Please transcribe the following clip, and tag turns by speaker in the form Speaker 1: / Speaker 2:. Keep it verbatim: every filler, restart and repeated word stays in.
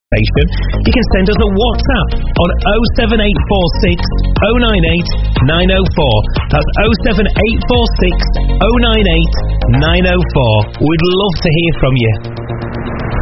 Speaker 1: station, you can send us a WhatsApp on oh seven eight four six, oh nine eight, nine oh four. That's oh seven eight four six, oh nine eight, nine oh four. We'd love to hear from you.